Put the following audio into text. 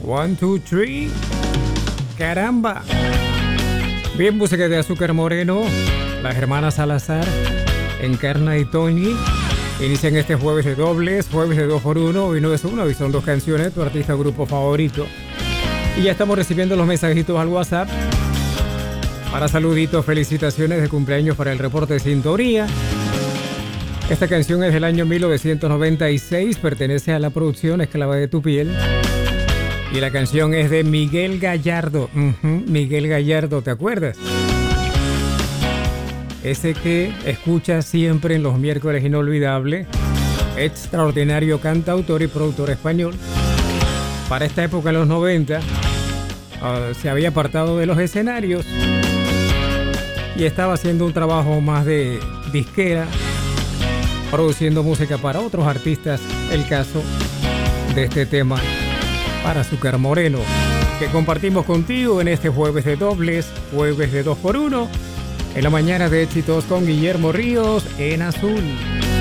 One, two, three. Caramba. Bien, música de Azúcar Moreno, las hermanas Salazar, Encarna y Toñi. Inician este jueves de dobles, jueves de 2x1. Hoy no es uno, hoy son dos canciones, tu artista o grupo favorito. Y ya estamos recibiendo los mensajitos al WhatsApp para saluditos, felicitaciones de cumpleaños para el reporte de sintonía. Esta canción es del año 1996, pertenece a la producción Esclava de tu piel. Y la canción es de Miguel Gallardo. Miguel Gallardo, ¿te acuerdas? Ese que escuchas siempre en los miércoles inolvidable. Extraordinario cantautor y productor español. Para esta época, en los 90, se había apartado de los escenarios y estaba haciendo un trabajo más de disquera, produciendo música para otros artistas. El caso de este tema para Azúcar Moreno, que compartimos contigo en este jueves de dobles, jueves de 2x1, en la mañana de éxitos con Guillermo Ríos en Azul.